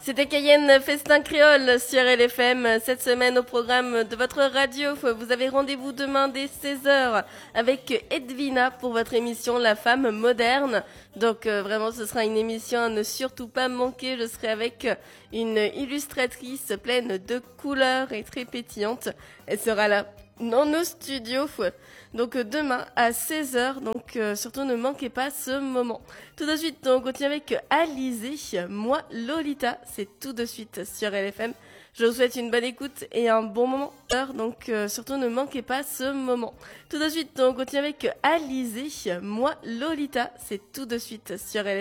C'était Cayenne Festin Créole sur LFM. Cette semaine au programme de votre radio, vous avez rendez-vous demain dès 16h avec Edwina pour votre émission La Femme Moderne. Donc vraiment ce sera une émission à ne surtout pas manquer. Je serai avec une illustratrice pleine de couleurs et très pétillante. Elle sera là dans nos studios. Donc demain à 16h, donc surtout ne manquez pas ce moment. Tout de suite, on continue avec Alizé, moi Lolita, c'est tout de suite sur LFM. Je vous souhaite une bonne écoute et un bon moment. Donc surtout ne manquez pas ce moment. Tout de suite, on continue avec Alizé, moi Lolita, c'est tout de suite sur LFM.